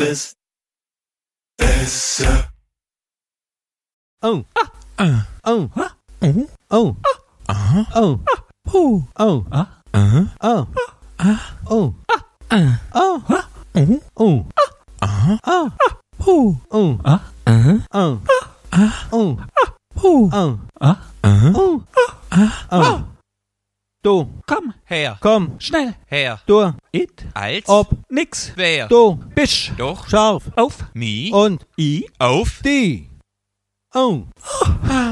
bist besser. Oh. Oh. Oh. Aha. Oh. Oh. Oh. Aha. Oh. Oh. Oh. Oh. Aha. Oh. Oh. Oh. Aha. Oh. Oh. Oh. Oh. Aha. Oh. Oh. Du, Komm her, komm, schnell her. du, It, Als ob, nix, wer du, bisch, doch scharf auf, nie und i, auf die. Oh.